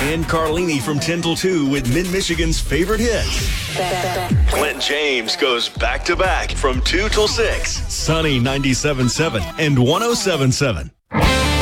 And Carlini from 10 till 2 with Mid-Michigan's favorite hits. Clint James goes back-to-back from 2 till 6. Sunny 97.7 and 107.7.